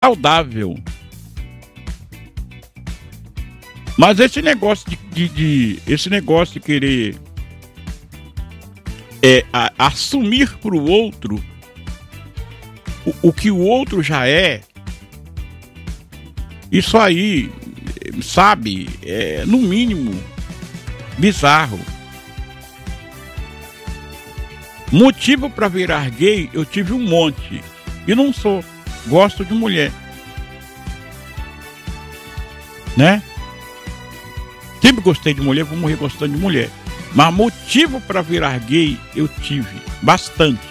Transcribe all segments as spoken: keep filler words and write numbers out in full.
saudável. Mas esse negócio de, de, de esse negócio de querer é, a, assumir para o outro o, o que o outro já é, isso aí, sabe, é no mínimo bizarro. Motivo para virar gay eu tive um monte e não sou, gosto de mulher, né? Sempre gostei de mulher, vou morrer gostando de mulher. Mas motivo para virar gay eu tive bastante.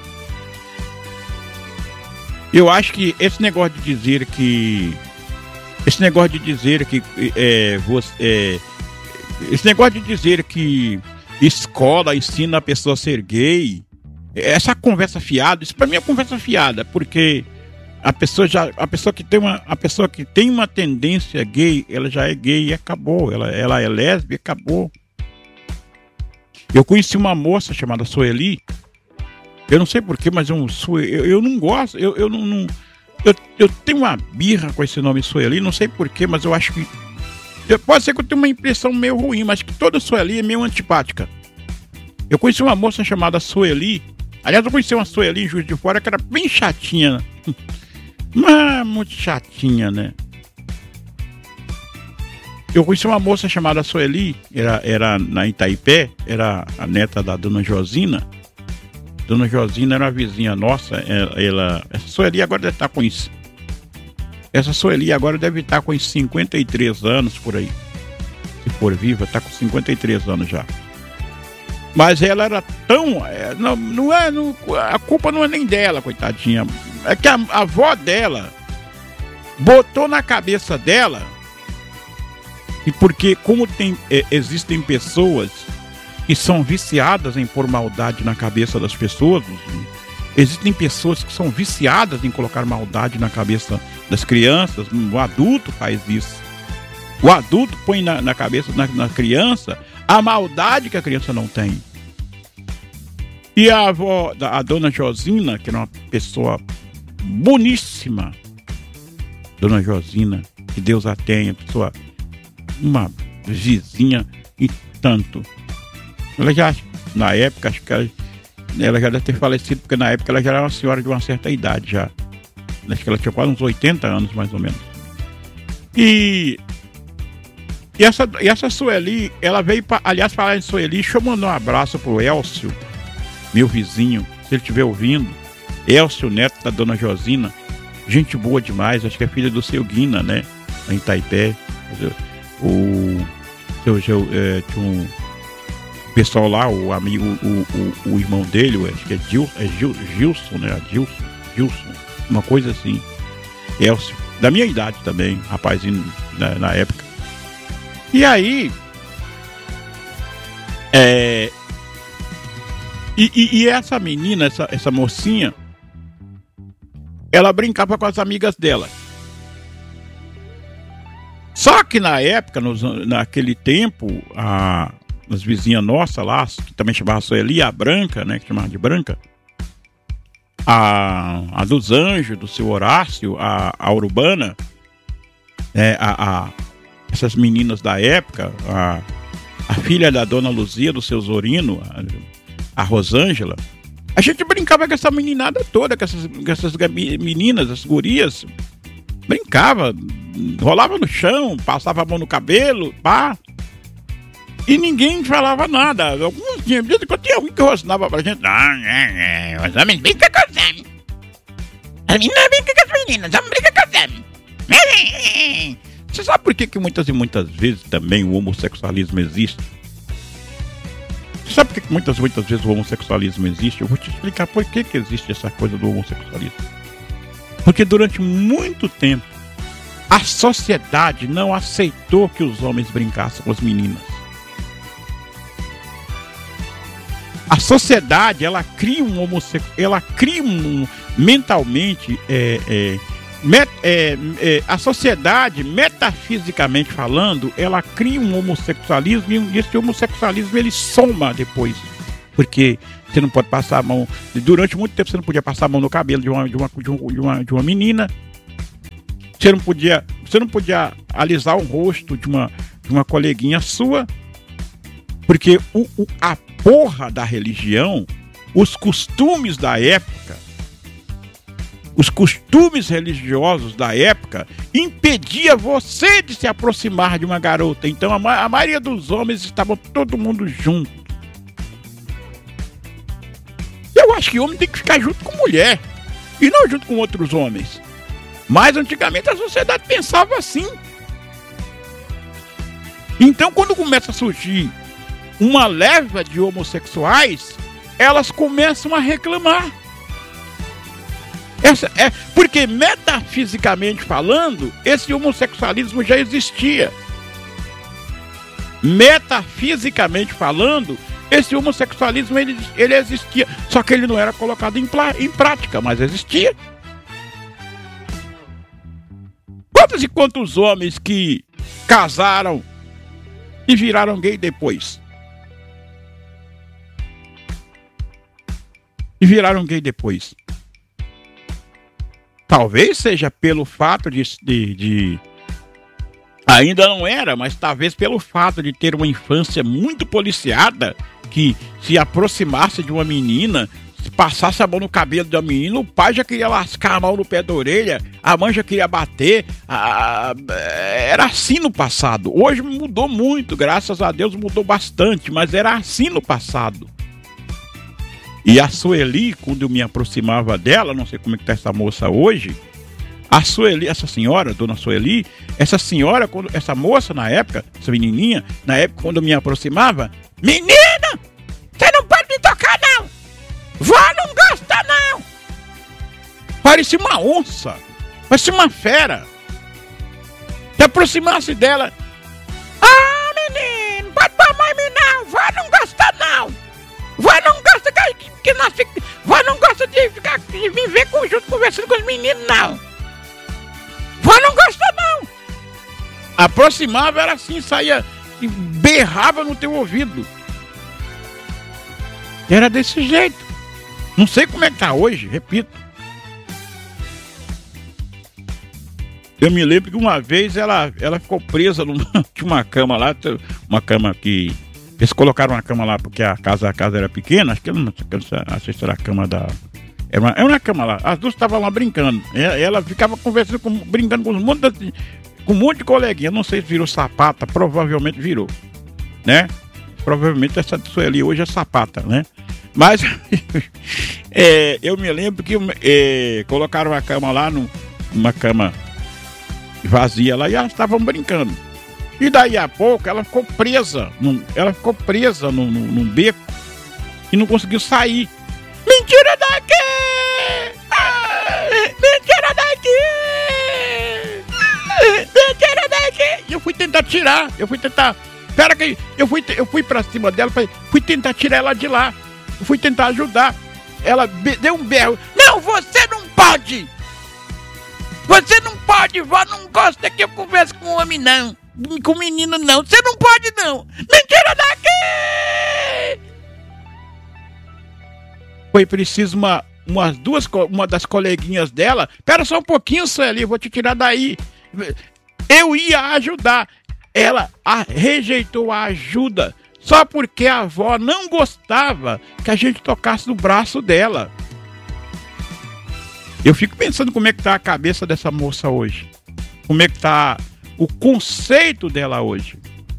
Eu acho que esse negócio de dizer que esse negócio de dizer que é, você, é, esse negócio de dizer que escola ensina a pessoa a ser gay, essa conversa fiada, isso para mim é conversa fiada, porque a pessoa já, a pessoa que tem uma, a pessoa que tem uma tendência gay, ela já é gay e acabou, ela, ela é lésbica e acabou. Eu conheci uma moça chamada Sueli, eu não sei porquê, mas eu, eu, eu não gosto, eu, eu não, não eu, eu tenho uma birra com esse nome Sueli, não sei porquê, mas eu acho que pode ser que eu tenha uma impressão meio ruim, mas que toda Sueli é meio antipática. Eu conheci uma moça chamada Sueli, aliás eu conheci uma Sueli em Juiz de Fora que era bem chatinha, mas muito chatinha, né? Eu conheci uma moça chamada Sueli, era, era na Itaipé, era a neta da dona Josina. Dona Josina era uma vizinha nossa, ela, ela essa Sueli agora deve estar com isso. Essa Sueli agora deve estar com cinquenta e três anos por aí. Se for viva, está com cinquenta e três anos já. Mas ela era tão... É, não, não é, não, a culpa não é nem dela, coitadinha. É que a, a avó dela botou na cabeça dela, e porque como tem, é, existem pessoas que são viciadas em pôr maldade na cabeça das pessoas, existem pessoas que são viciadas em colocar maldade na cabeça das crianças, o adulto faz isso. O adulto põe na, na cabeça da na criança a maldade que a criança não tem. E a avó, a dona Josina, que era uma pessoa boníssima, dona Josina, que Deus a tenha, pessoa, uma vizinha e tanto. Ela já, na época, acho que ela, ela já deve ter falecido, porque na época ela já era uma senhora de uma certa idade já. Acho que ela tinha quase uns oitenta anos, mais ou menos. E, e, essa, e essa Sueli, ela veio, pra, aliás, falar em Sueli, deixa eu mandar um abraço pro Elcio, meu vizinho, se ele estiver ouvindo. Elcio, neto da dona Josina, gente boa demais, acho que é filha do seu Guina, né? Em Itaipé. O, o, o, é, tinha um pessoal lá, o amigo, o, o, o irmão dele, acho que é, Gil, é Gil, Gilson, né? Gilson, Gilson, uma coisa assim. Elcio, da minha idade também, rapazinho na, na época. E aí, é, e, e, e essa menina, essa, essa mocinha, ela brincava com as amigas dela. Só que na época, nos, naquele tempo, a, as vizinhas nossas lá, que também chamavam Sueli, a Branca, né, que chamava de Branca, a, a dos Anjos, do seu Horácio, a, a Urbana, é, a, a, essas meninas da época, a, a filha da dona Luzia, do seu Zorino, a, a Rosângela, a gente brincava com essa meninada toda, com essas, com essas meninas, as gurias, brincava, rolava no chão, passava a mão no cabelo, pá, e ninguém falava nada. Alguns dias, tinha alguém que rosnava pra gente, não, é, é, os homens brincam com os homens, as meninas brincam com as meninas, os homens brincam com os homens. Você sabe por que, que muitas e muitas vezes também o homossexualismo existe? Você sabe por que muitas e muitas vezes o homossexualismo existe? Eu vou te explicar por que, que existe essa coisa do homossexualismo. Porque durante muito tempo a sociedade não aceitou que os homens brincassem com as meninas. A sociedade, ela cria um homossexual, ela cria um mentalmente, é, é, met, é, é, a sociedade, metafisicamente falando, ela cria um homossexualismo e esse homossexualismo ele soma depois, porque você não pode passar a mão, durante muito tempo você não podia passar a mão no cabelo de uma, de uma, de uma, de uma menina, Você não podia, você não podia alisar o rosto de uma, de uma coleguinha sua, porque o, o, a porra da religião, os costumes da época, os costumes religiosos da época impedia você de se aproximar de uma garota. Então a, ma- a maioria dos homens estavam todo mundo junto. Eu acho que homem tem que ficar junto com mulher e não junto com outros homens. Mas antigamente a sociedade pensava assim. Então quando começa a surgir uma leva de homossexuais, elas começam a reclamar. Essa é, porque metafisicamente falando, esse homossexualismo já existia. Metafisicamente falando, esse homossexualismo ele, ele existia. Só que ele não era colocado em, plá, em prática, mas existia. Quantos e quantos homens que casaram e viraram gay depois? E viraram gay depois. Talvez seja pelo fato de, de, de... Ainda não era, mas talvez pelo fato de ter uma infância muito policiada, que se aproximasse de uma menina, se passasse a mão no cabelo da menina, o pai já queria lascar a mão no pé da orelha, a mãe já queria bater. A... Era assim no passado. Hoje mudou muito, graças a Deus mudou bastante, mas era assim no passado. E a Sueli, quando eu me aproximava dela, não sei como é que tá essa moça hoje, a Sueli, essa senhora, dona Sueli, essa senhora, quando, essa moça na época, essa menininha, na época quando eu me aproximava, menina, você não pode me tocar não, vó não gosta não. Parecia uma onça, parecia uma fera. Se aproximasse dela, ah menino, pode tomar em mim não, vó não gosta não. Vó não gosta que, que nós fica, vó não gosta de ficar de me ver com, junto conversando com os meninos, não. Vó não gosta, não. Aproximava, era assim, saía e berrava no teu ouvido. Era desse jeito. Não sei como é que tá hoje, repito. Eu me lembro que uma vez ela, ela ficou presa numa, tinha uma cama lá, uma cama que... Eles colocaram uma cama lá porque a casa, a casa era pequena, acho que não sei se era a cama da... Era uma, era uma cama lá, as duas estavam lá brincando. Ela, ela ficava conversando, com, brincando com um, monte de, com um monte de coleguinha. Não sei se virou sapata, provavelmente virou, né? Provavelmente essa Sueli hoje é sapata, né? Mas é, eu me lembro que é, colocaram a cama lá, num, uma cama vazia lá, e elas estavam brincando. E daí a pouco ela ficou presa, num, ela ficou presa num, num, num beco e não conseguiu sair. Mentira daqui! Ah, mentira daqui! Mentira daqui! E eu fui tentar tirar, eu fui tentar... Pera que eu fui, eu fui pra cima dela, fui tentar tirar ela de lá. Eu fui tentar ajudar. Ela deu um berro. Não, você não pode! Você não pode, vó, não gosta que eu converse com homem, não. Com menino não, você não pode não. Mentira daqui! Foi preciso uma, umas duas, uma das coleguinhas dela. Pera só um pouquinho, Sueli, eu vou te tirar daí. Eu ia ajudar. Ela a, rejeitou a ajuda só porque a avó não gostava que a gente tocasse no braço dela. Eu fico pensando como é que tá a cabeça dessa moça hoje. Como é que tá o conceito dela hoje,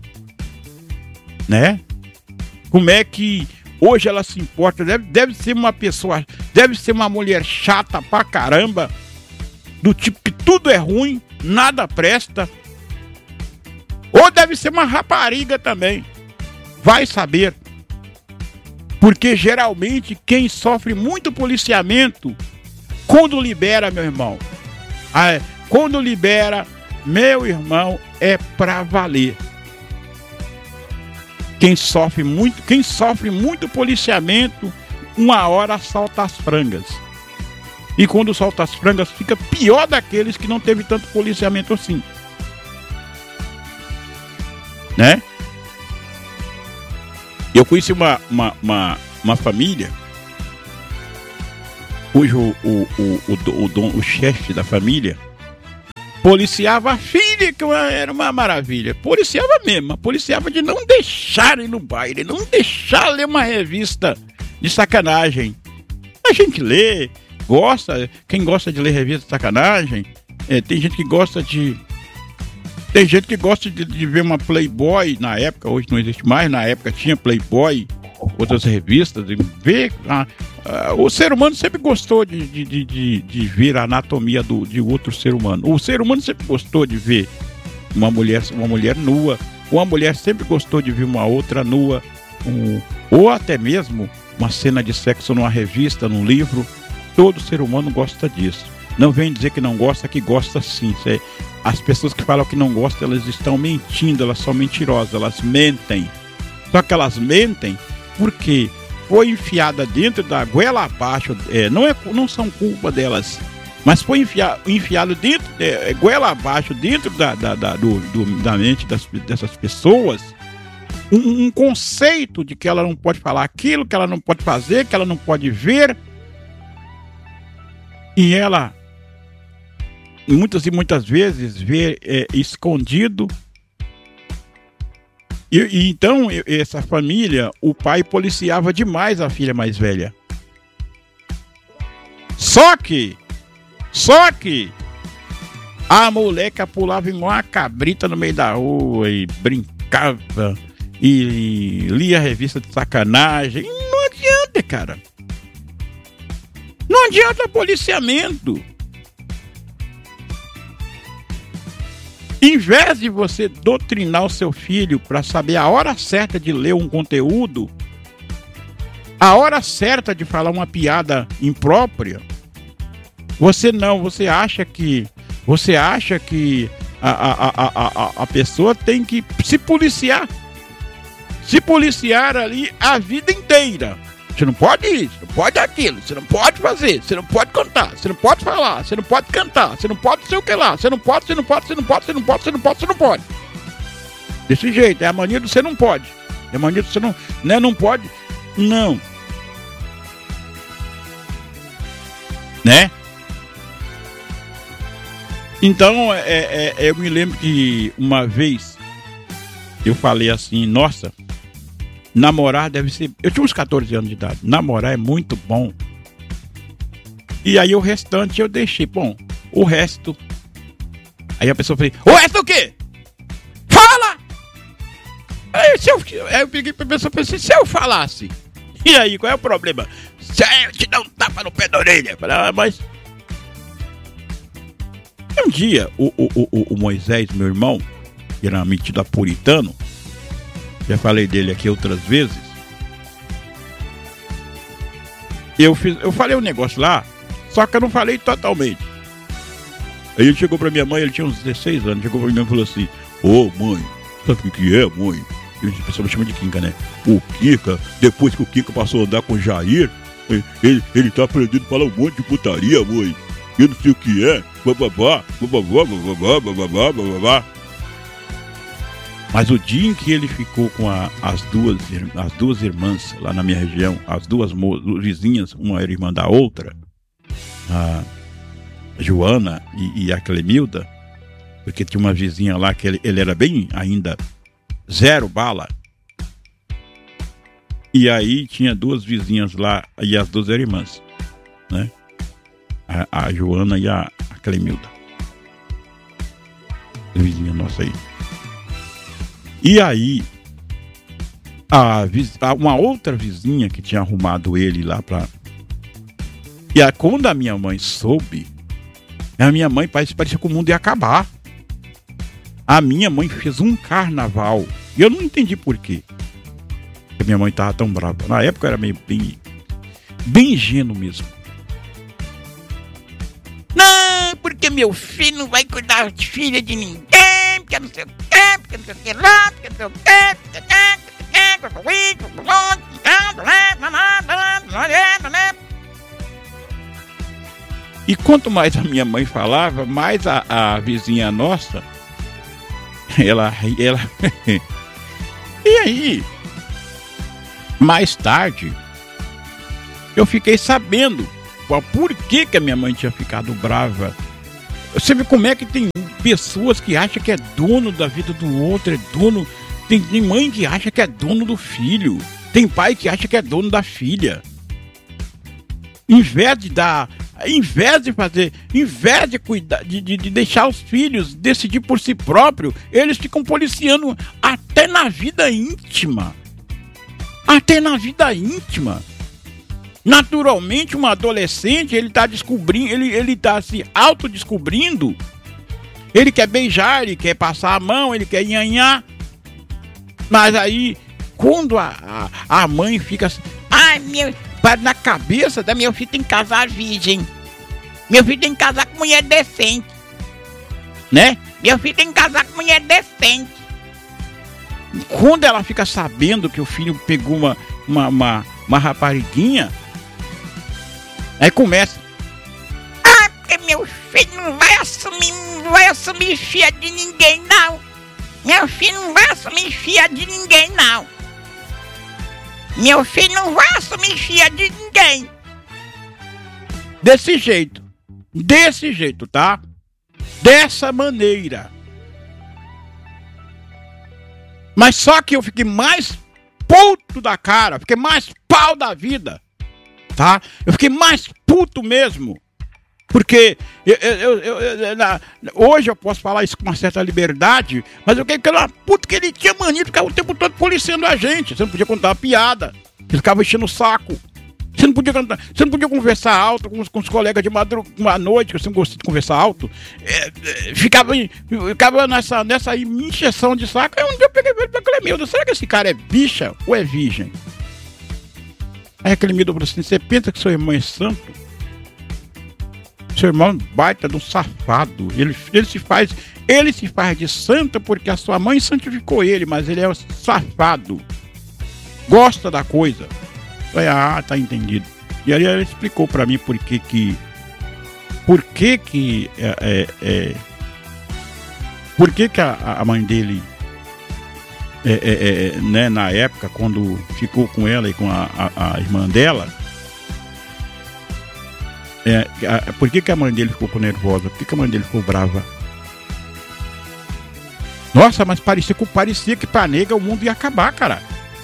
né? Como é que hoje ela se importa? Deve, deve ser uma pessoa, deve ser uma mulher chata pra caramba, do tipo que tudo é ruim, nada presta. Ou deve ser uma rapariga também, vai saber. Porque geralmente quem sofre muito policiamento, quando libera, meu irmão, quando libera, meu irmão, é pra valer. Quem sofre muito, quem sofre muito policiamento, uma hora solta as frangas. E quando solta as frangas, fica pior daqueles que não teve tanto policiamento assim. Né? Eu conheci uma, uma, uma, uma família cujo o, o, o, o, o, o chefe da família policiava a filha, que era uma maravilha. Policiava mesmo, policiava de não deixar ir no baile, não deixar ler uma revista de sacanagem. A gente lê, gosta, quem gosta de ler revista de sacanagem, é, tem gente que gosta de... Tem gente que gosta de, de ver uma Playboy na época, hoje não existe mais, na época tinha Playboy, outras revistas, de ver... Ah, ah, o ser humano sempre gostou de, de, de, de, de ver a anatomia do, de outro ser humano. O ser humano sempre gostou de ver uma mulher, uma mulher nua, uma mulher sempre gostou de ver uma outra nua, um, ou até mesmo uma cena de sexo numa revista, num livro. Todo ser humano gosta disso. Não vem dizer que não gosta, que gosta sim. Cê, as pessoas que falam que não gostam, elas estão mentindo, elas são mentirosas, elas mentem. Só que elas mentem porque foi enfiada dentro da goela abaixo, é, não, é, não são culpa delas, mas foi enfiado, enfiado dentro, é, goela abaixo, dentro da, da, da, do, do, da mente das, dessas pessoas, um, um conceito de que ela não pode falar aquilo, que ela não pode fazer, que ela não pode ver. E ela, muitas e muitas vezes, vê é, escondido. E, e então, essa família, o pai policiava demais a filha mais velha. Só que, só que, a moleca pulava igual uma cabrita no meio da rua e brincava e, e lia revista de sacanagem. E não adianta, cara. Não adianta policiamento. Em vez de você doutrinar o seu filho para saber a hora certa de ler um conteúdo, a hora certa de falar uma piada imprópria, você não, você acha que você acha que a, a, a, a, a pessoa tem que se policiar, se policiar ali a vida inteira. Você não pode isso, não pode aquilo, você não pode fazer, você não pode contar, você não pode falar, você não pode cantar, você não pode sei o que lá, você não pode, você não pode, você não pode, você não pode, você não pode, você não pode. Desse jeito, é a mania do você não pode. É a mania do você não, né, não pode, não. Né? Então, é, é, eu me lembro que uma vez eu falei assim, nossa, namorar deve ser... Eu tinha uns catorze anos de idade. Namorar é muito bom. E aí o restante eu deixei. Bom, o resto... Aí a pessoa falou, o resto o quê? Fala! Aí, se eu, aí eu peguei pra pessoa e pensei, se eu falasse? E aí, qual é o problema? Se eu te dar um tapa no pé da orelha. Eu falei, ah, mas... Um dia, o, o, o, o Moisés, meu irmão, que era metido a puritano, já falei dele aqui outras vezes. Eu, fiz, eu falei um negócio lá, só que eu não falei totalmente. Aí ele chegou pra minha mãe, ele tinha uns dezesseis anos, chegou pra minha mãe e falou assim, ô oh, mãe, sabe o que é, mãe? A pessoa me chama de Kinka, né? O Kinka, depois que o Kinka passou a andar com o Jair, ele, ele tá aprendendo a falar um monte de putaria, mãe. Eu não sei o que é, bababá, bababá, bababá, bababá, bababá. Mas o dia em que ele ficou com a, as, duas, as duas irmãs lá na minha região, as duas vizinhas, uma era irmã da outra, a Joana e, e a Clemilda, porque tinha uma vizinha lá que ele, ele era bem ainda zero bala. E aí tinha duas vizinhas lá e as duas eram irmãs, né? A, a Joana e a, a Clemilda. Vizinha nossa aí. E aí, a, a, uma outra vizinha que tinha arrumado ele lá pra... E a, quando a minha mãe soube, a minha mãe parecia, parecia que o mundo ia acabar. A minha mãe fez um carnaval. E eu não entendi por quê. Porque minha mãe tava tão brava. Na época eu era meio bem, bem ingênuo mesmo. Não, porque meu filho não vai cuidar de filha de ninguém. Porque não sei o quê, porque não sei o que lá, porque não sei o quê, e quanto mais a minha mãe falava, mais a, a vizinha nossa, ela, ela... E aí, mais tarde, eu fiquei sabendo por que que a minha mãe tinha ficado brava. Você vê como é que tem pessoas que acham que é dono da vida do outro, é dono... Tem, tem mãe que acha que é dono do filho. Tem pai que acha que é dono da filha. Em vez de dar... Em vez de fazer... Em vez de cuidar... De, de, de deixar os filhos decidir por si próprio, eles ficam policiando até na vida íntima. Até na vida íntima. Naturalmente, um adolescente, ele tá descobrindo, ele, ele tá se autodescobrindo. Ele quer beijar, ele quer passar a mão, ele quer nhanhar. Mas aí, quando a, a, a mãe fica assim, ai, meu, na cabeça da meu filho tem que casar virgem. Meu filho tem que casar com mulher decente. Né? Meu filho tem que casar com mulher decente. Quando ela fica sabendo que o filho pegou uma, uma, uma, uma rapariguinha, aí começa. Ah, porque meu filho não vai assumir, não vai assumir filha de ninguém, não. Meu filho não vai assumir filha de ninguém, não. Meu filho não vai assumir filha de ninguém. Desse jeito. Desse jeito, tá? Dessa maneira. Mas só que eu fiquei mais puto da cara. Fiquei mais pau da vida. Tá? Eu fiquei mais puto mesmo. Porque eu, eu, eu, eu, na, hoje eu posso falar isso com uma certa liberdade, mas eu fiquei aquela puta que ele tinha mania de ficar o tempo todo policiando a gente. Você não podia contar uma piada. Ele ficava enchendo o saco. Você não podia cantar, você não podia conversar alto com os, com os colegas de madrugada, à noite, que eu sempre gostei de conversar alto. É, é, ficava, ficava nessa, nessa injeção de saco. Aí um dia eu peguei ele e falei, meu Deus, será que esse cara é bicha ou é virgem? Aí aquele medo falou assim, você pensa que seu irmão é santo? Seu irmão é um baita de um safado. Ele, ele, se faz, ele se faz de santo porque a sua mãe santificou ele, mas ele é um safado. Gosta da coisa. Falei, ah, tá entendido. E aí ele explicou pra mim por que que... Por que que... É, é, é, por que que a, a mãe dele... É, é, é, né, na época, quando ficou com ela e com a, a, a irmã dela... É, a, por que que a mãe dele ficou nervosa? Por que que a mãe dele ficou brava? Nossa, mas parecia, parecia que pra nega o mundo ia acabar, cara.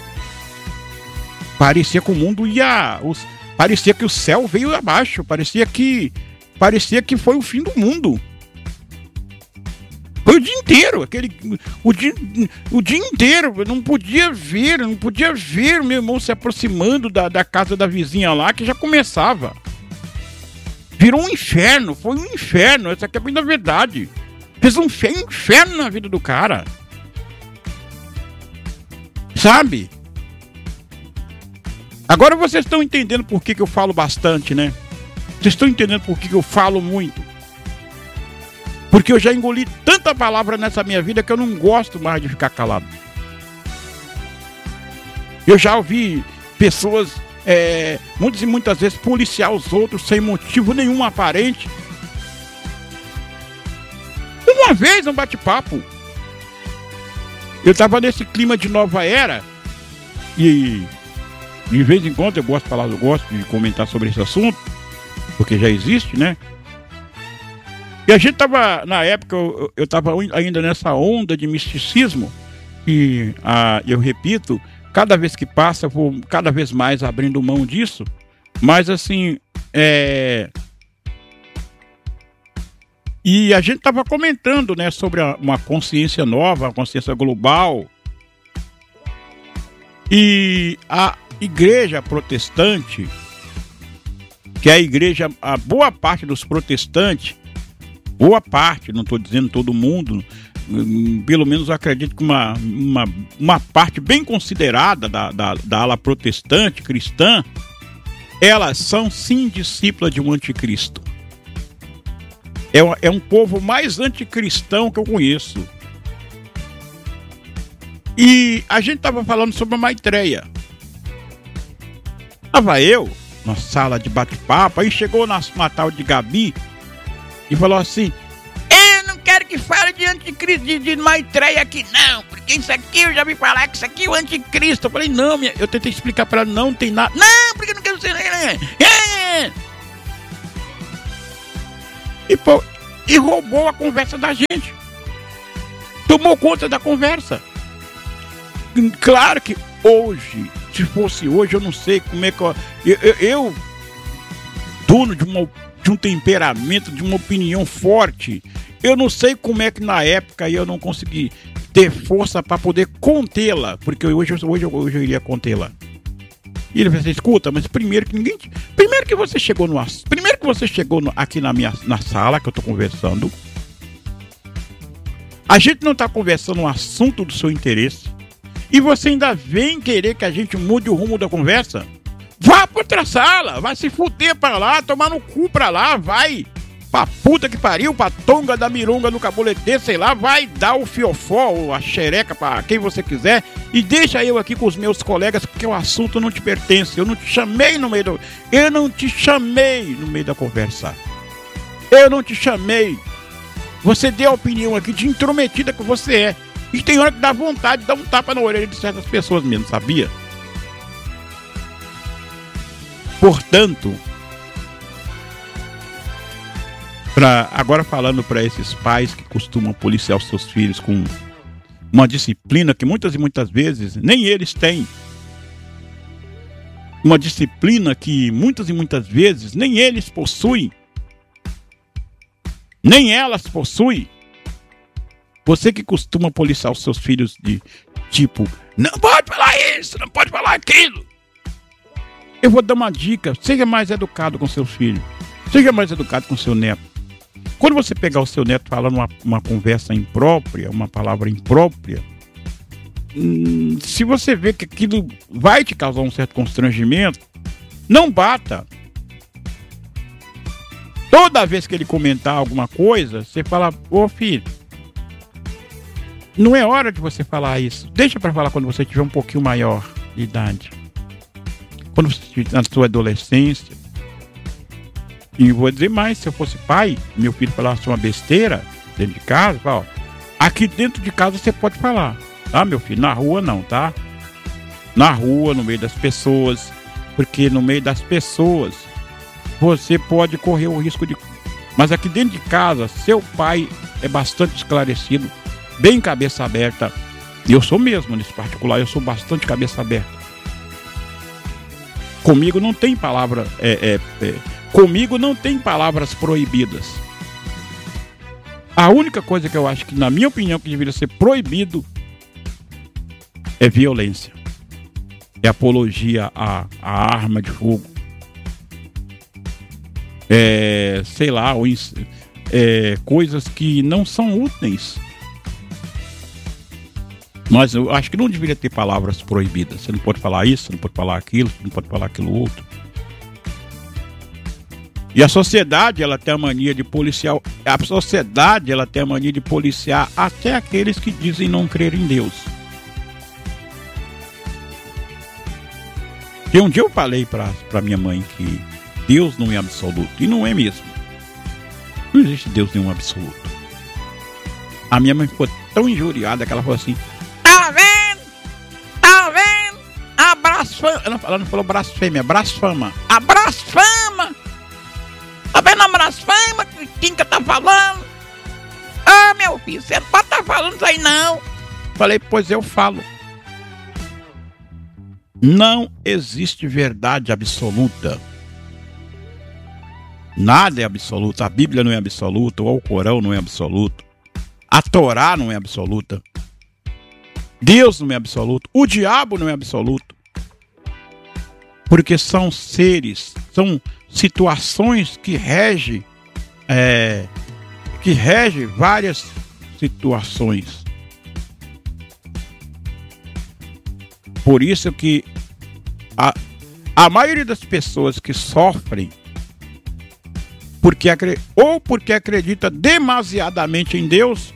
Parecia que o mundo ia... Os, parecia que o céu veio abaixo. Parecia que... Parecia que foi o fim do mundo. Foi o dia inteiro. Aquele, o, dia, o dia inteiro. Eu não podia ver. Não podia ver meu irmão se aproximando da, da casa da vizinha lá, que já começava. Virou um inferno. Foi um inferno. Essa aqui é a verdade. Fez um inferno na vida do cara. Sabe? Agora vocês estão entendendo por que que eu falo bastante, né? Vocês estão entendendo por que que eu falo muito? Porque eu já engoli tanta palavra nessa minha vida que eu não gosto mais de ficar calado. Eu já ouvi pessoas, é, muitas e muitas vezes, policiar os outros sem motivo nenhum aparente. Uma vez, um bate-papo, eu tava nesse clima de nova era e... De vez em quando eu gosto de falar, eu gosto de comentar sobre esse assunto, porque já existe, né? E a gente tava, na época, eu, eu tava ainda nessa onda de misticismo, e ah, eu repito, cada vez que passa, eu vou cada vez mais abrindo mão disso, mas assim, é... E a gente tava comentando, né, sobre a, uma consciência nova, uma consciência global, e a igreja protestante, que é a igreja, a boa parte dos protestantes, boa parte, não estou dizendo todo mundo, pelo menos eu acredito que uma, uma, uma parte bem considerada da, da, da ala protestante cristã, elas são sim discípulas de um anticristo. É, é um povo mais anticristão que eu conheço. E a gente estava falando sobre a Maitreya. Estava eu na sala de bate-papo, aí chegou na, uma tal de Gabi e falou assim: eu não quero que fale de anticristo, de, de Maitreya aqui não, porque isso aqui eu já vi falar que isso aqui é o anticristo. Eu falei, não, minha, eu tentei explicar para ela, não tem nada. Não, porque eu não quero ser... É. E, pô, e roubou a conversa da gente. Tomou conta da conversa. Claro que hoje, se fosse hoje, eu não sei como é que eu... Eu, eu, eu dono de, uma, de um temperamento, de uma opinião forte, eu não sei como é que na época eu não consegui ter força para poder contê-la, porque hoje, hoje, hoje eu iria contê-la. E ele falou assim, escuta, mas primeiro que ninguém... Primeiro que você chegou no... Primeiro que você chegou no, aqui na minha na sala que eu tô conversando. A gente não tá conversando um assunto do seu interesse. E você ainda vem querer que a gente mude o rumo da conversa? Vá pra outra sala, vai se fuder pra lá, tomar no cu pra lá, vai. Pra puta que pariu, pra tonga da mironga no cabulete, sei lá, vai dar o fiofó ou a xereca pra quem você quiser e deixa eu aqui com os meus colegas, porque o assunto não te pertence. Eu não te chamei no meio do... Eu não te chamei no meio da conversa. Eu não te chamei. Você deu a opinião aqui de intrometida que você é. E tem hora que dá vontade de dar um tapa na orelha de certas pessoas mesmo, sabia? Portanto, pra, agora falando para esses pais que costumam policiar os seus filhos com uma disciplina que muitas e muitas vezes nem eles têm. Uma disciplina que muitas e muitas vezes nem eles possuem. Nem elas possuem. Você que costuma policiar os seus filhos de tipo, não pode falar isso, não pode falar aquilo. Eu vou dar uma dica, seja mais educado com seus filhos. Seja mais educado com seu neto. Quando você pegar o seu neto falando uma, uma conversa imprópria, uma palavra imprópria, hum, se você vê que aquilo vai te causar um certo constrangimento, não bata. Toda vez que ele comentar alguma coisa, você fala, ô filho, não é hora de você falar isso. Deixa para falar quando você tiver um pouquinho maior de idade. Quando você estiver na sua adolescência. E vou dizer mais, se eu fosse pai, meu filho falasse uma besteira dentro de casa, fala, ó, aqui dentro de casa você pode falar, tá, meu filho? Na rua não, tá? Na rua, no meio das pessoas, porque no meio das pessoas você pode correr o risco de... Mas aqui dentro de casa, seu pai é bastante esclarecido, bem cabeça aberta. Eu sou mesmo, nesse particular, eu sou bastante cabeça aberta. Comigo não tem palavra... É, é, é, comigo não tem palavras proibidas. A única coisa que eu acho que, na minha opinião, que deveria ser proibido é violência. É apologia à, à arma de fogo. É, sei lá, ou, é, coisas que não são úteis. Mas eu acho que não deveria ter palavras proibidas. Você não pode falar isso, você não pode falar aquilo, você não pode falar aquilo outro. E a sociedade, ela tem a mania de policiar. A sociedade, ela tem a mania de policiar até aqueles que dizem não crer em Deus. E um dia eu falei para para minha mãe que Deus não é absoluto. E não é mesmo. Não existe Deus nenhum absoluto. A minha mãe ficou tão injuriada que ela falou assim: tá vendo? Tá vendo? A blasfêmia. Ela não falou blasfêmia, blasfama. A blasfama! Tá vendo a blasfema que o Tinka tá falando? Ah, meu filho, você não pode estar falando isso aí não. Falei, pois eu falo. Não existe verdade absoluta. Nada é absoluto. A Bíblia não é absoluta, o Alcorão não é absoluto. A Torá não é absoluta. Deus não é absoluto. O diabo não é absoluto. Porque são seres, são situações que regem, é, que regem várias situações. Por isso que a, a maioria das pessoas que sofrem porque, ou porque acredita demasiadamente em Deus,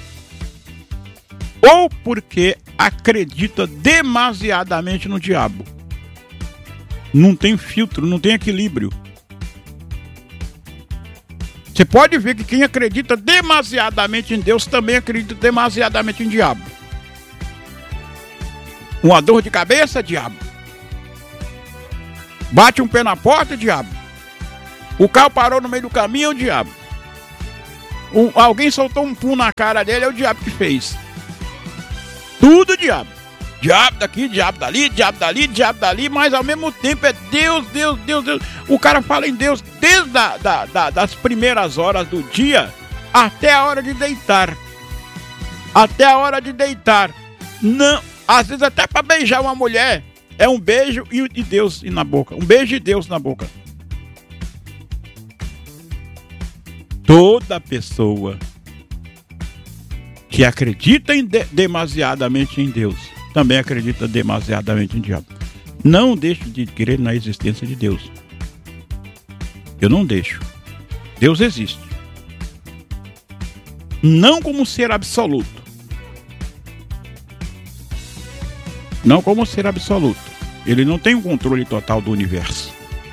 ou porque acredita demasiadamente no diabo. Não tem filtro, não tem equilíbrio. Você pode ver que quem acredita demasiadamente em Deus também acredita demasiadamente em diabo. Uma dor de cabeça, diabo. Bate um pé na porta, diabo. O carro parou no meio do caminho, é o diabo. Um, alguém soltou um pum na cara dele, é o diabo que fez. Tudo diabo. Diabo daqui, diabo dali, diabo dali, diabo dali, mas ao mesmo tempo é Deus, Deus, Deus, Deus. O cara fala em Deus desde a, da, da, das primeiras horas do dia até a hora de deitar. Até a hora de deitar. Não, às vezes até para beijar uma mulher é um beijo e, e Deus na boca. Um beijo e Deus na boca. Toda pessoa que acredita em de, demasiadamente em Deus também acredita demasiadamente em diabo. Não deixo de crer na existência de Deus. Eu não deixo. Deus existe. Não como ser absoluto. Não como ser absoluto. Ele não tem um controle total do universo.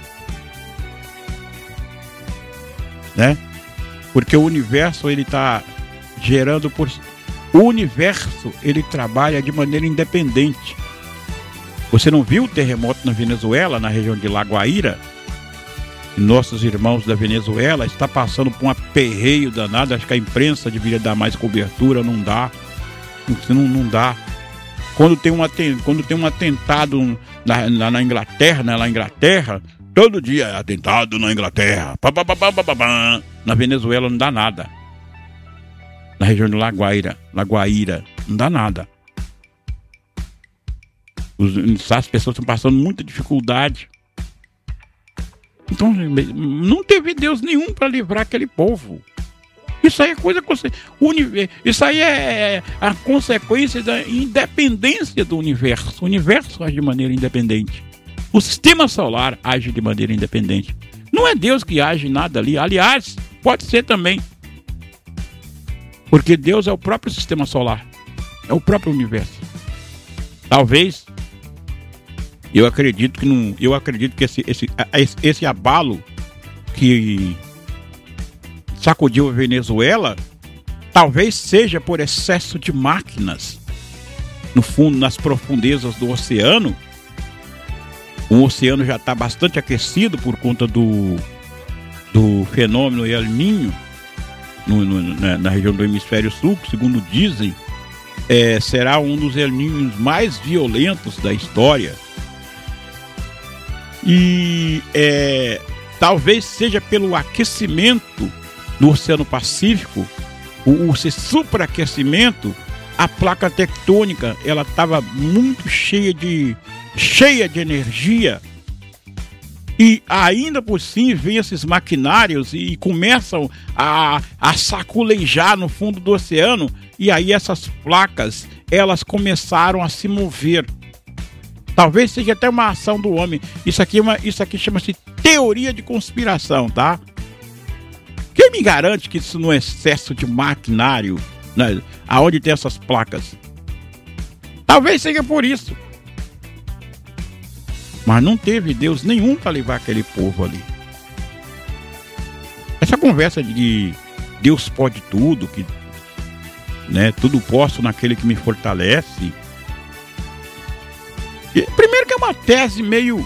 Né? Porque o universo, ele está gerando por... O universo, ele trabalha de maneira independente. Você não viu o terremoto na Venezuela, na região de Lagoaíra? Nossos irmãos da Venezuela estão passando por um aperreio danado. Acho que a imprensa deveria dar mais cobertura, não dá. Não, não dá. Quando tem um, quando tem um atentado na, na, na Inglaterra, né, lá na Inglaterra, todo dia é atentado na Inglaterra. Pá, pá, pá, pá, pá, pá. Na Venezuela não dá nada. Na região de Lagoaíra, Lagoaíra, não dá nada. Os, as pessoas estão passando muita dificuldade. Então, não teve Deus nenhum para livrar aquele povo. Isso aí é coisa... Isso aí é a consequência da independência do universo. O universo age de maneira independente. O sistema solar age de maneira independente. Não é Deus que age nada ali. Aliás, pode ser também. Porque Deus é o próprio sistema solar. É o próprio universo. Talvez... Eu acredito que não, eu acredito que esse, esse, esse abalo que sacudiu a Venezuela talvez seja por excesso de máquinas no fundo, nas profundezas do oceano. O oceano já está bastante aquecido por conta do, do fenômeno El Niño no, no, na, na região do hemisfério sul, que, segundo dizem, é, será um dos El Niños mais violentos da história. E é, talvez seja pelo aquecimento do Oceano Pacífico, o, esse superaquecimento, a placa tectônica ela estava muito cheia de, cheia de energia. E ainda por cima vem esses maquinários e começam a, a saculejar no fundo do oceano. E aí essas placas elas começaram a se mover. Talvez seja até uma ação do homem. Isso aqui, é uma, isso aqui chama-se teoria de conspiração, tá? Quem me garante que isso não é excesso de maquinário, né, aonde tem essas placas? Talvez seja por isso. Mas não teve Deus nenhum para levar aquele povo ali. Essa conversa de que Deus pode tudo, que, né, tudo posso naquele que me fortalece... Primeiro que é uma tese meio...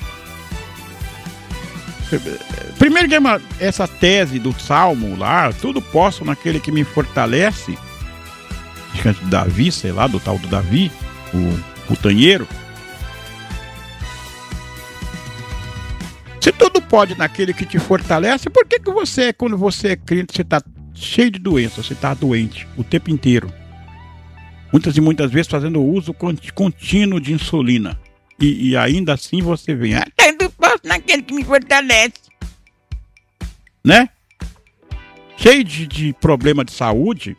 Primeiro que é uma... essa tese do Salmo lá, tudo posso naquele que me fortalece. Acho que é de Davi, sei lá, do tal do Davi, o putanheiro. Se tudo pode naquele que te fortalece, por que que você, quando você é crente, você está cheio de doença, você está doente o tempo inteiro? Muitas e muitas vezes fazendo uso contínuo de insulina. E, e ainda assim você vem... Ah, tudo posso naquele que me fortalece. Né? Cheio de, de problema de saúde.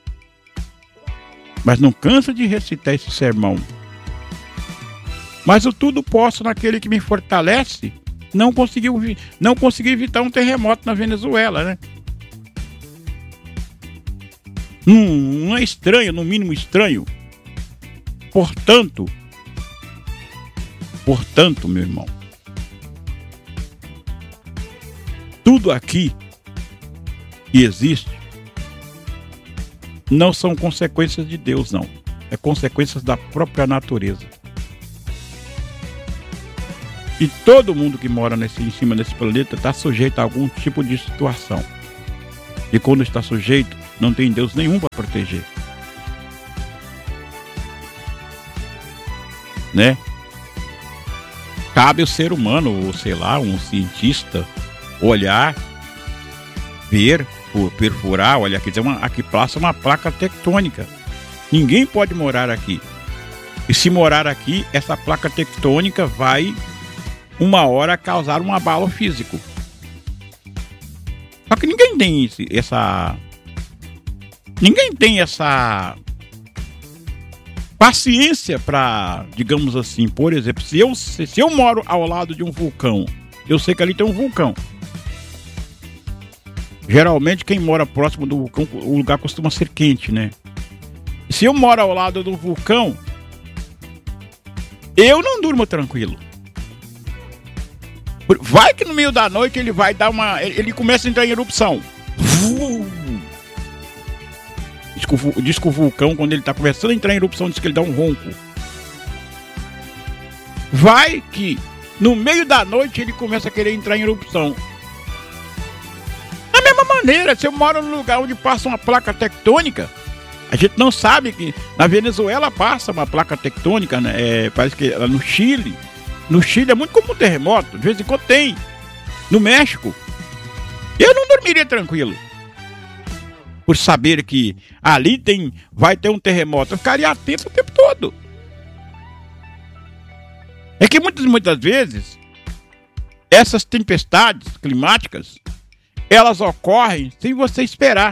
Mas não cansa de recitar esse sermão. Mas o tudo posso naquele que me fortalece. Não conseguiu, não conseguiu evitar um terremoto na Venezuela, né? Não é estranho, no mínimo estranho. Portanto, portanto, meu irmão, tudo aqui que existe não são consequências de Deus, não. É consequências da própria natureza. E todo mundo que mora nesse, em cima desse planeta está sujeito a algum tipo de situação. E quando está sujeito, não tem Deus nenhum para proteger. Né? Cabe o ser humano, ou sei lá, um cientista, olhar, ver, perfurar, olha, aqui, uma, aqui passa uma placa tectônica. Ninguém pode morar aqui. E se morar aqui, essa placa tectônica vai, uma hora, causar um abalo físico. Só que ninguém tem esse, essa... Ninguém tem essa... paciência para, digamos assim, por exemplo, se eu, se, se eu moro ao lado de um vulcão, eu sei que ali tem um vulcão. Geralmente quem mora próximo do vulcão, o lugar costuma ser quente, né? Se eu moro ao lado do vulcão, eu não durmo tranquilo. Vai que no meio da noite ele vai dar uma... Ele começa a entrar em erupção. Diz que, o, diz que o vulcão, quando ele está começando a entrar em erupção, diz que ele dá um ronco. Vai que no meio da noite ele começa a querer entrar em erupção. Da mesma maneira, se eu moro num lugar onde passa uma placa tectônica, a gente não sabe que na Venezuela passa uma placa tectônica, né? É, parece que no Chile. No Chile é muito comum terremoto, de vez em quando tem. No México. Eu não dormiria tranquilo. Por saber que ali tem, vai ter um terremoto. Eu ficaria atento o tempo todo. É que muitas, muitas vezes, essas tempestades climáticas, elas ocorrem sem você esperar.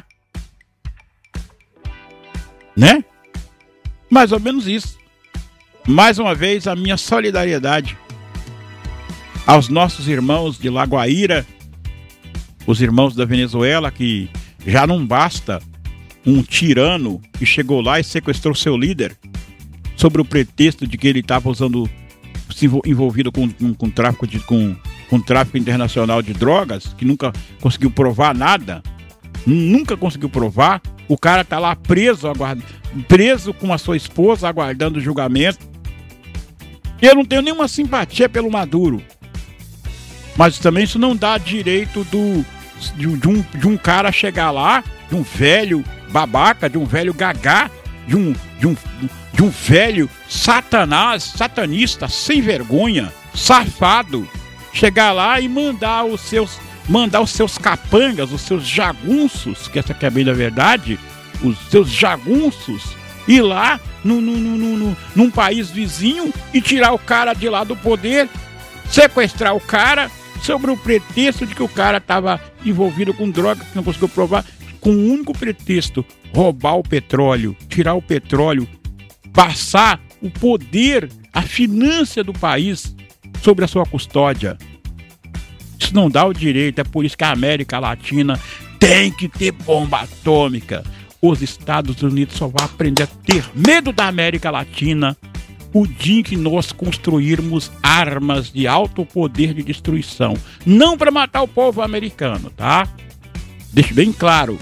Né? Mais ou menos isso. Mais uma vez, a minha solidariedade aos nossos irmãos de Lagoaíra, os irmãos da Venezuela, que já não basta um tirano que chegou lá e sequestrou seu líder sobre o pretexto de que ele estava usando, se envolvido com, com, com, tráfico de, com, com tráfico internacional de drogas, que nunca conseguiu provar nada, nunca conseguiu provar. O cara está lá preso, aguarda, preso com a sua esposa, aguardando o julgamento. Eu não tenho nenhuma simpatia pelo Maduro. Mas também isso não dá direito do, de, de, um, de um cara chegar lá, de um velho babaca, de um velho gagá, de um, de um, de um velho satanás, satanista, sem vergonha, safado, chegar lá e mandar os seus, mandar os seus capangas, os seus jagunços, que essa aqui é bem da verdade, os seus jagunços, ir lá no, no, no, no, num país vizinho e tirar o cara de lá do poder, sequestrar o cara, sobre o pretexto de que o cara estava envolvido com droga, que não conseguiu provar, com um único pretexto: roubar o petróleo, tirar o petróleo, passar o poder, a finança do país sobre a sua custódia. Isso não dá o direito, é por isso que a América Latina tem que ter bomba atômica. Os Estados Unidos só vão aprender a ter medo da América Latina o dia em que nós construirmos armas de alto poder de destruição. Não para matar o povo americano, tá? Deixe bem claro.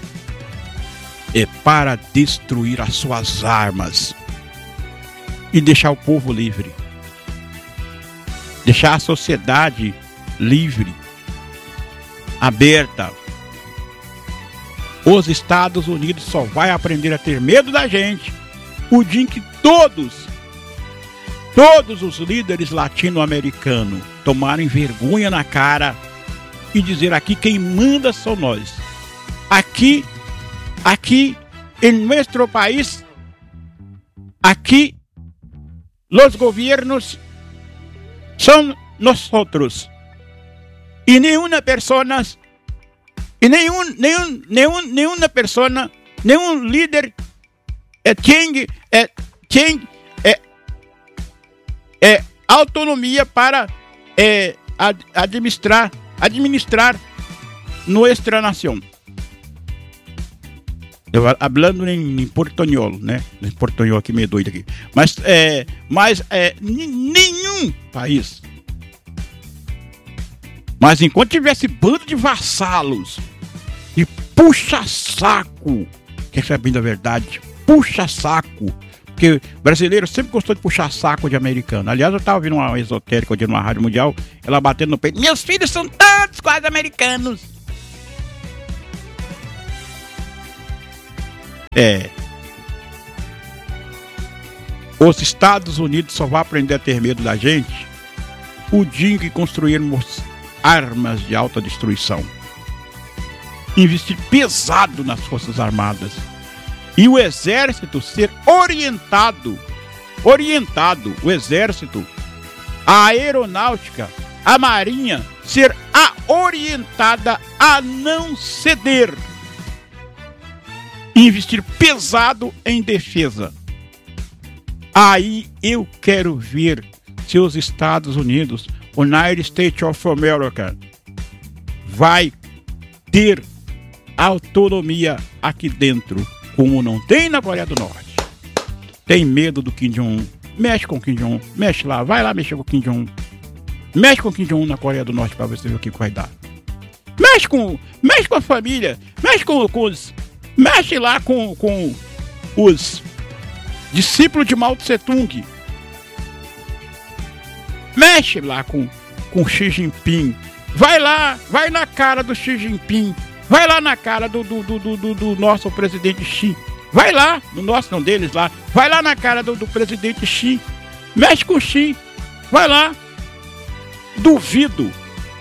É para destruir as suas armas e deixar o povo livre. Deixar a sociedade livre, aberta. Os Estados Unidos só vai aprender a ter medo da gente o dia em que todos Todos os líderes latino-americanos tomarem vergonha na cara e dizer: aqui quem manda são nós. Aqui, aqui em nosso país, aqui os governos são nós outros. E nenhuma pessoa, e nenhum, nenhum, nenhum, nenhuma pessoa, nenhum líder é quem é quem é É autonomia para é, ad, administrar, administrar nossa nação. Eu falando em, em portunhol, né? Em portunhol aqui meio doido aqui. Mas, é, mas é, nenhum país. Mas enquanto tivesse bando de vassalos e puxa-saco, quer saber da verdade? Puxa-saco. Porque o brasileiro sempre gostou de puxar saco de americano. Aliás, eu estava ouvindo uma esotérica de uma rádio mundial, ela batendo no peito: meus filhos são tantos quase americanos. É. Os Estados Unidos só vão aprender a ter medo da gente o dia em que construirmos armas de alta destruição. Investir pesado nas Forças Armadas. E o Exército ser orientado, orientado, o Exército, a Aeronáutica, a Marinha, ser a orientada a não ceder. Investir pesado em defesa. Aí eu quero ver se os Estados Unidos, United States of America, vai ter autonomia aqui dentro, como não tem na Coreia do Norte. Tem medo do Kim Jong-un. Mexe com o Kim Jong-un. Mexe lá. Vai lá mexer com o Kim Jong-un. Mexe com o Kim Jong-un na Coreia do Norte pra você ver o que vai dar. Mexe com, mexe com a família. Mexe com, com os... Mexe lá com, com os discípulos de Mao Tse Tung. Mexe lá com, com Xi Jinping. Vai lá. Vai na cara do Xi Jinping. Vai lá na cara do, do, do, do, do nosso presidente Xi. Vai lá, no nosso não deles lá. Vai lá na cara do, do presidente Xi. Mexe com o Xi. Vai lá. Duvido.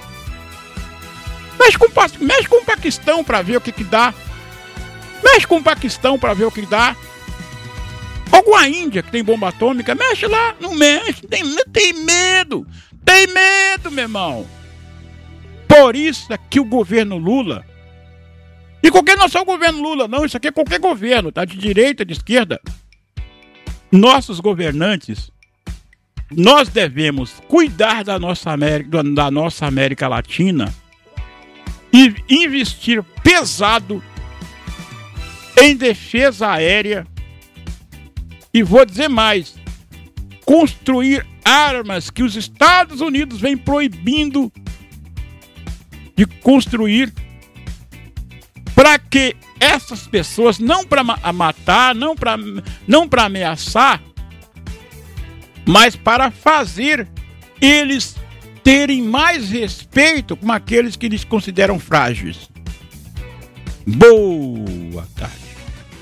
Mexe com, mexe com o Paquistão pra ver o que que dá. Mexe com o Paquistão pra ver o que dá. Ou com a Índia que tem bomba atômica. Mexe lá. Não mexe. Tem, tem medo. Tem medo, meu irmão. Por isso é que o governo Lula... E qualquer não é só o governo Lula, não. Isso aqui é qualquer governo, tá? De direita, de esquerda. Nossos governantes, nós devemos cuidar da nossa América, da nossa América Latina e investir pesado em defesa aérea. E vou dizer mais, construir armas que os Estados Unidos vêm proibindo de construir, para que essas pessoas, não para matar, não para não para ameaçar, mas para fazer eles terem mais respeito com aqueles que eles consideram frágeis. Boa tarde.